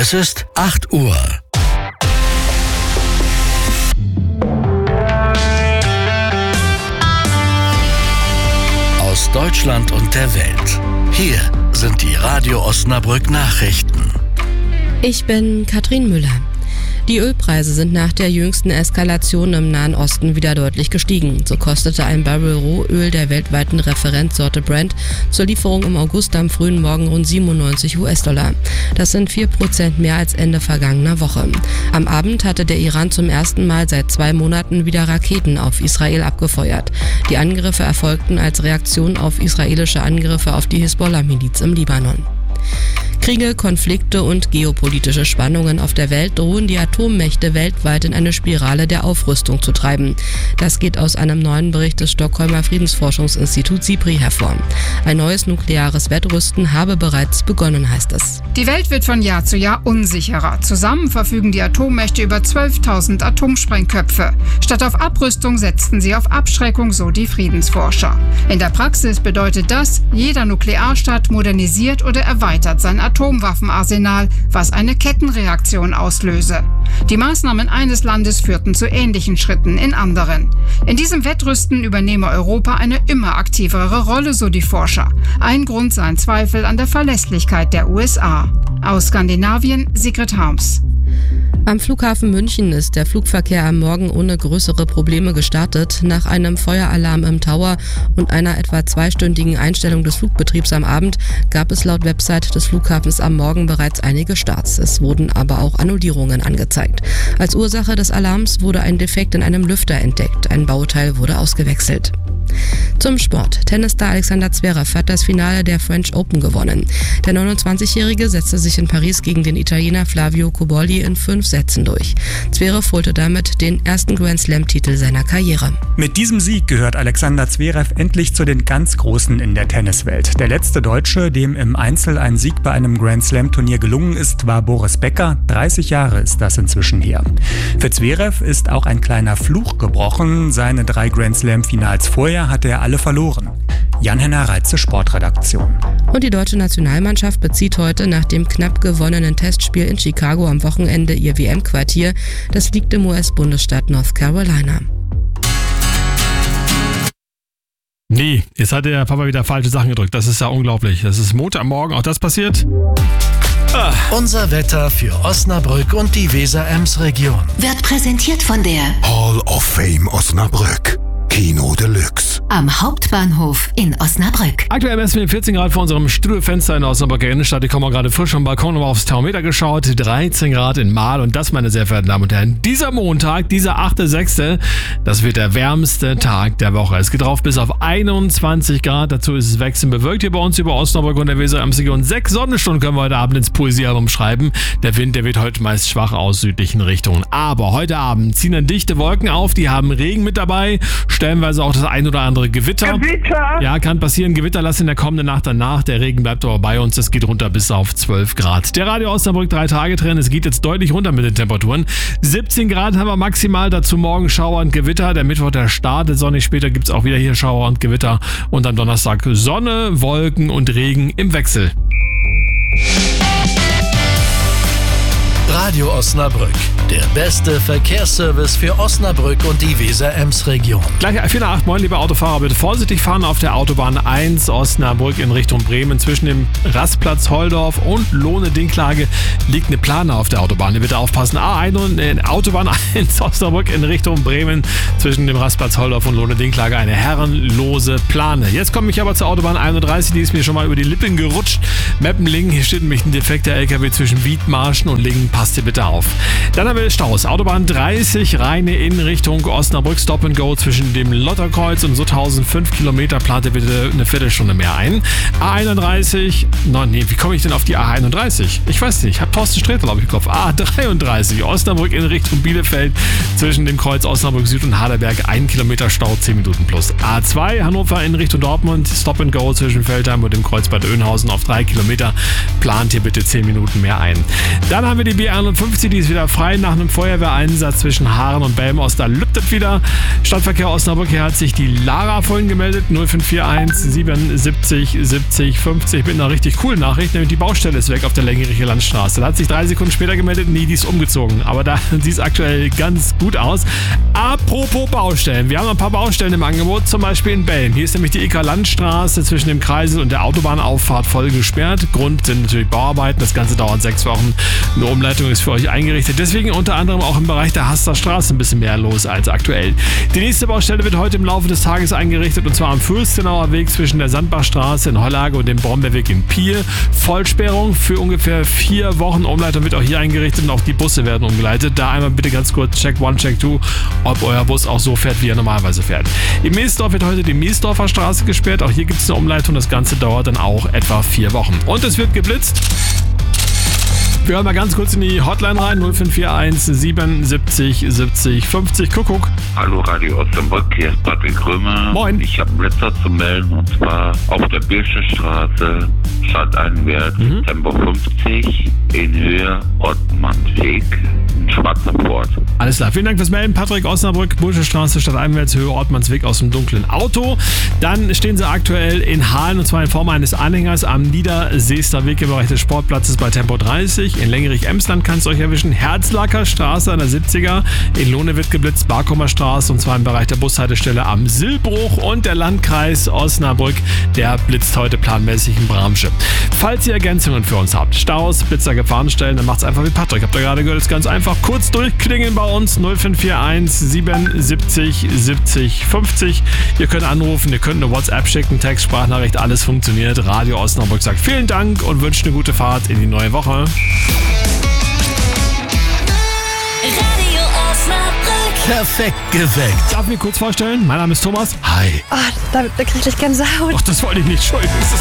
Es ist 8 Uhr. Aus Deutschland und der Welt. Hier sind die Radio Osnabrück Nachrichten. Ich bin Katrin Müller. Die Ölpreise sind nach der jüngsten Eskalation im Nahen Osten wieder deutlich gestiegen. So kostete ein Barrel Rohöl der weltweiten Referenzsorte Brent zur Lieferung im August am frühen Morgen rund $97. Das sind 4% mehr als Ende vergangener Woche. Am Abend hatte der Iran zum ersten Mal seit 2 Monaten wieder Raketen auf Israel abgefeuert. Die Angriffe erfolgten als Reaktion auf israelische Angriffe auf die Hisbollah-Miliz im Libanon. Kriege, Konflikte und geopolitische Spannungen auf der Welt drohen die Atommächte weltweit in eine Spirale der Aufrüstung zu treiben. Das geht aus einem neuen Bericht des Stockholmer Friedensforschungsinstituts SIPRI hervor. Ein neues nukleares Wettrüsten habe bereits begonnen, heißt es. Die Welt wird von Jahr zu Jahr unsicherer. Zusammen verfügen die Atommächte über 12.000 Atomsprengköpfe. Statt auf Abrüstung setzten sie auf Abschreckung, so die Friedensforscher. In der Praxis bedeutet das, jeder Nuklearstaat modernisiert oder erweitert sein Atomwaffenarsenal, was eine Kettenreaktion auslöse. Die Maßnahmen eines Landes führten zu ähnlichen Schritten in anderen. In diesem Wettrüsten übernehme Europa eine immer aktivere Rolle, so die Forscher. Ein Grund seien Zweifel an der Verlässlichkeit der USA. Aus Skandinavien, Sigrid Harms. Am Flughafen München ist der Flugverkehr am Morgen ohne größere Probleme gestartet. Nach einem Feueralarm im Tower und einer etwa 2-stündigen Einstellung des Flugbetriebs am Abend gab es laut Website des Flughafens am Morgen bereits einige Starts. Es wurden aber auch Annullierungen angezeigt. Als Ursache des Alarms wurde ein Defekt in einem Lüfter entdeckt. Ein Bauteil wurde ausgewechselt. Zum Sport. Tennisstar Alexander Zverev hat das Finale der French Open gewonnen. Der 29-Jährige setzte sich in Paris gegen den Italiener Flavio Cobolli in 5 Sätzen durch. Zverev holte damit den ersten Grand-Slam-Titel seiner Karriere. Mit diesem Sieg gehört Alexander Zverev endlich zu den ganz Großen in der Tenniswelt. Der letzte Deutsche, dem im Einzel ein Sieg bei einem Grand-Slam-Turnier gelungen ist, war Boris Becker. 30 Jahre ist das inzwischen her. Für Zverev ist auch ein kleiner Fluch gebrochen. Seine 3 Grand-Slam-Finals vorher hatte er alle verloren. Jan-Henner Reitze, Sportredaktion. Und die deutsche Nationalmannschaft bezieht heute nach dem knapp gewonnenen Testspiel in Chicago am Wochenende ihr WM-Quartier. Das liegt im US-Bundesstaat North Carolina. Nee, jetzt hat der Papa wieder falsche Sachen gedrückt. Das ist ja unglaublich. Das ist Montagmorgen, auch das passiert. Unser Wetter für Osnabrück und die Weser-Ems-Region. Wird präsentiert von der Hall of Fame Osnabrück. Kino Deluxe. am Hauptbahnhof in Osnabrück. Aktuell messen wir 14 Grad vor unserem Studiofenster in der Osnabrücker Innenstadt. Ich komme mal gerade frisch vom Balkon und aufs Thermometer geschaut. 13 Grad in Mahl. Und das, meine sehr verehrten Damen und Herren, dieser Montag, dieser 8.6., das wird der wärmste Tag der Woche. Es geht drauf bis auf 21 Grad. Dazu ist es wechselnd bewölkt hier bei uns über Osnabrück und der Weser-Ems-Region. 6 Sonnenstunden können wir heute Abend ins Poesiealbum schreiben. Der Wind, der wird heute meist schwach aus südlichen Richtungen. Aber heute Abend ziehen dann dichte Wolken auf. Die haben Regen mit dabei. Stellenweise auch das ein oder andere Gewitter. Ja, kann passieren. Gewitter lassen in der kommenden Nacht danach. Der Regen bleibt aber bei uns. Es geht runter bis auf 12 Grad. Der Radio Osnabrück 3-Tage-Trend. Es geht jetzt deutlich runter mit den Temperaturen. 17 Grad haben wir maximal. Dazu morgen Schauer und Gewitter. Der Mittwoch, der startet sonnig. Später gibt es auch wieder hier Schauer und Gewitter. Und am Donnerstag Sonne, Wolken und Regen im Wechsel. Radio Osnabrück, der beste Verkehrsservice für Osnabrück und die Weser-Ems-Region. Gleich 4 nach 8, moin, liebe Autofahrer, bitte vorsichtig fahren auf der Autobahn 1 Osnabrück in Richtung Bremen. Zwischen dem Rastplatz Holdorf und Lohne-Dinklage liegt eine Plane auf der Autobahn. Ihr bitte aufpassen. Autobahn 1 Osnabrück in Richtung Bremen. Zwischen dem Rastplatz Holdorf und Lohne-Dinklage eine herrenlose Plane. Jetzt komme ich aber zur Autobahn 31, die ist mir schon mal über die Lippen gerutscht. Mappenlingen, hier steht nämlich ein defekter LKW zwischen Wiedmarschen und Lingen. Passt ihr bitte auf. Dann haben wir Staus. Autobahn 30, Rheine in Richtung Osnabrück. Stop and Go zwischen dem Lotterkreuz und Sutthausen. 5 Kilometer. Plant ihr bitte eine Viertelstunde mehr ein. A31. Wie komme ich denn auf die A31? Ich weiß nicht. Ich habe Thorsten Sträter, glaube ich, geklopft. A33. Osnabrück in Richtung Bielefeld. Zwischen dem Kreuz Osnabrück Süd und Haderberg. 1 Kilometer Stau, 10 Minuten plus. A2 Hannover in Richtung Dortmund. Stop and Go zwischen Feldheim und dem Kreuz Bad Oeynhausen auf 3 Kilometer. Plant ihr bitte 10 Minuten mehr ein. Dann haben wir die B51, die ist wieder frei nach nach einem Feuerwehreinsatz zwischen Haaren und Belmost, da lüftet wieder. Stadtverkehr Osnabrück, hier hat sich die Lara vorhin gemeldet, 0541 77 70 50 mit einer richtig coolen Nachricht, nämlich die Baustelle ist weg auf der Längerich Landstraße. Da hat sich 3 Sekunden später gemeldet, nee, die ist umgezogen. Aber da sieht es aktuell ganz gut aus. Apropos Baustellen, wir haben ein paar Baustellen im Angebot, zum Beispiel in Belm. Hier ist nämlich die EK-Landstraße zwischen dem Kreisel und der Autobahnauffahrt voll gesperrt. Grund sind natürlich Bauarbeiten, das Ganze dauert 6 Wochen. Eine Umleitung ist für euch eingerichtet. Deswegen unter anderem auch im Bereich der Haster Straße ein bisschen mehr los als aktuell. Die nächste Baustelle wird heute im Laufe des Tages eingerichtet und zwar am Fürstenauer Weg zwischen der Sandbachstraße in Hollage und dem Brombeerweg in Piel. Vollsperrung für ungefähr 4 Wochen. Umleitung wird auch hier eingerichtet und auch die Busse werden umgeleitet. Da einmal bitte ganz kurz Check 1, Check 2, ob euer Bus auch so fährt, wie er normalerweise fährt. Im Meesdorf wird heute die Meesdorfer Straße gesperrt. Auch hier gibt es eine Umleitung. Das Ganze dauert dann auch etwa 4 Wochen. Und es wird geblitzt. Wir hören mal ganz kurz in die Hotline rein, 0541 77 70 50. Kuckuck. Hallo Radio Osnabrück, hier ist Patrick Krömer. Moin. Ich habe einen Blitzer zu melden und zwar auf der Billsche Straße, stadteinwärts, Tempo 50, in Höhe Ottmannsweg, in Schwarzer Port. Alles klar, vielen Dank fürs Melden. Patrick, Osnabrück, Bursche Straße, stadteinwärts, Höhe Ortmannsweg aus dem dunklen Auto. Dann stehen sie aktuell in Hahlen und zwar in Form eines Anhängers am Niederseester Weg im Bereich des Sportplatzes bei Tempo 30. In Längerich-Emsland kann es euch erwischen. Herzlacker Straße an der 70er. In Lohne wird geblitzt, Barkumer Straße und zwar im Bereich der Bushaltestelle am Silbruch. Und der Landkreis Osnabrück, der blitzt heute planmäßig in Bramsche. Falls ihr Ergänzungen für uns habt, Staus, Blitzer, Gefahrenstellen, dann macht's einfach wie Patrick. Habt ihr gerade gehört, ist ganz einfach. Kurz durchklingeln bei uns 0541 77 70 50. Ihr könnt anrufen, ihr könnt eine WhatsApp schicken, Text, Sprachnachricht, alles funktioniert. Radio Osnabrück sagt vielen Dank und wünscht eine gute Fahrt in die neue Woche. Radio Osnabrück. Perfekt geweckt. Darf ich mich kurz vorstellen? Mein Name ist Thomas. Hi. Oh, da kriege ich Gänsehaut. Ach, das wollte ich nicht. Entschuldigung.